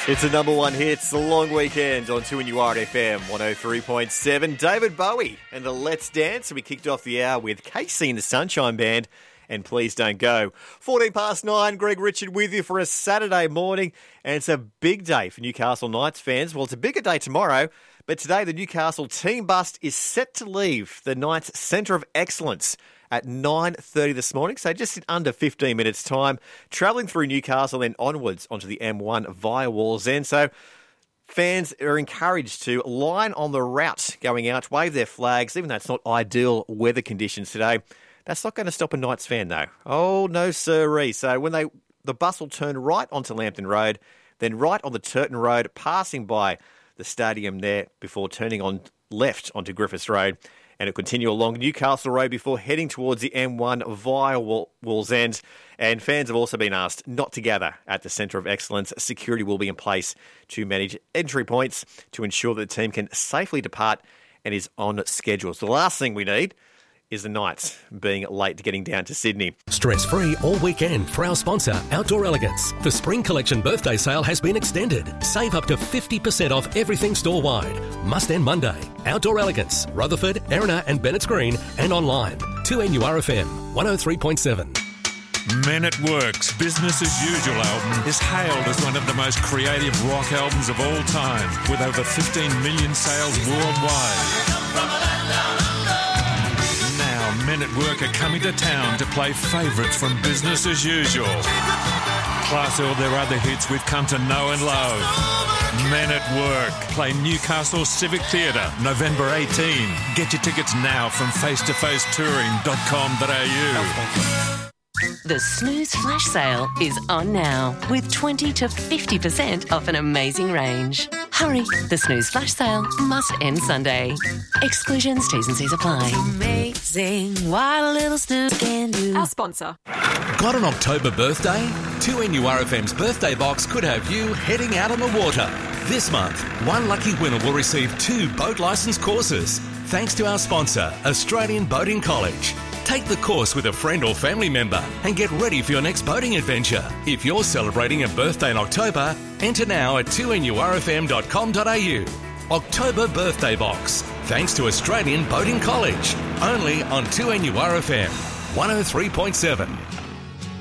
It's the number one hit. It's the long weekend on 2NURFM 103.7. David Bowie and the Let's Dance. We kicked off the hour with Casey and the Sunshine Band and Please Don't Go. 9:14, Greg Richard with you for a Saturday morning. And it's a big day for Newcastle Knights fans. Well, it's a bigger day tomorrow. But today, the Newcastle team bus is set to leave the Knights Centre of Excellence at 9:30 this morning, so just in under 15 minutes' time, travelling through Newcastle and onwards onto the M1 via Wallsend. So fans are encouraged to line on the route going out, wave their flags, even though it's not ideal weather conditions today. That's not going to stop a Knights fan, though. Oh, no sirree. So when the bus will turn right onto Lambton Road, then right on the Turton Road, passing by the stadium there before turning on left onto Griffiths Road, and it'll continue along Newcastle Road before heading towards the M1 via Wallsend. And fans have also been asked not to gather at the Centre of Excellence. Security will be in place to manage entry points to ensure that the team can safely depart and is on schedule. So the last thing we need is the Knights being late to getting down to Sydney. Stress-free all weekend for our sponsor, Outdoor Elegance. The Spring Collection birthday sale has been extended. Save up to 50% off everything store-wide. Must end Monday. Outdoor Elegance, Rutherford, Erina and Bennett's Green, and online. 2NURFM 103.7. Men at Work's Business As Usual album is hailed as one of the most creative rock albums of all time, with over 15 million sales worldwide. Men at Work are coming to town to play favourites from Business As Usual. Plus all their other hits we've come to know and love. Men at Work play Newcastle Civic Theatre, November 18. Get your tickets now from faceToFaceTouring.com.au. The Snooze Flash Sale is on now with 20 to 50% off an amazing range. Hurry, the Snooze Flash Sale must end Sunday. Exclusions, T's and C's apply. Amazing what a little snooze can do. Our sponsor. Got an October birthday? 2NURFM's birthday box could have you heading out on the water. This month, one lucky winner will receive 2 boat licence courses, thanks to our sponsor, Australian Boating College. Take the course with a friend or family member and get ready for your next boating adventure. If you're celebrating a birthday in October, enter now at 2NURFM.com.au. October Birthday Box, thanks to Australian Boating College. Only on 2NURFM 103.7.